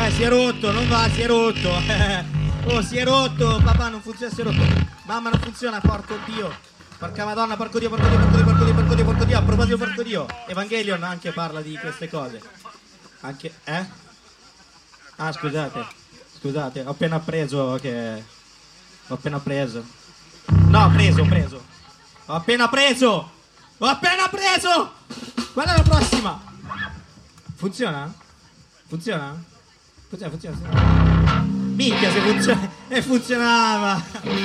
Si è rotto, non va, si è rotto. Oh, si è rotto, papà, non funziona, si è rotto. Mamma, non funziona, porco Dio. Porca Madonna, porco Dio, porco Dio, porco Dio, porco Dio, porco Dio, porco Dio. A proposito, porco Dio, Evangelion anche parla di queste cose. Anche, Ah, scusate, ho appena preso che... Ho appena preso. No, preso. Ho appena preso! Qual è la prossima? Funziona? Funziona? Funziona. Minchia se funziona. Funzionava!